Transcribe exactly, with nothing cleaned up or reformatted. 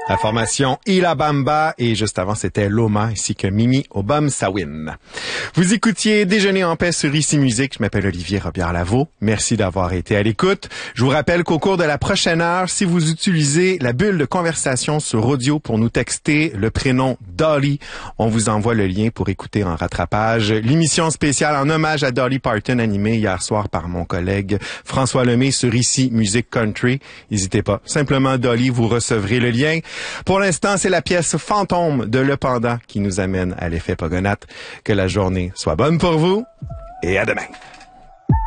La formation Ila Bamba et juste avant c'était Loma ainsi que Mimi Obam Sawin. Vous écoutiez Déjeuner en paix sur Ici Musique. Je m'appelle Olivier Robillard-Lavaux. Merci d'avoir été à l'écoute. Je vous rappelle qu'au cours de la prochaine heure, si vous utilisez la bulle de conversation sur audio pour nous texter le prénom Dolly, on vous envoie le lien pour écouter en rattrapage l'émission spéciale en hommage à Dolly Parton animée hier soir par mon collègue François Lemay sur Ici Musique Country. N'hésitez pas. Simplement Dolly, vous recevrez le lien. Pour l'instant, c'est la pièce Fantôme de Le Pendant qui nous amène à l'effet Pogonat. Que la journée soit bonne pour vous et à demain.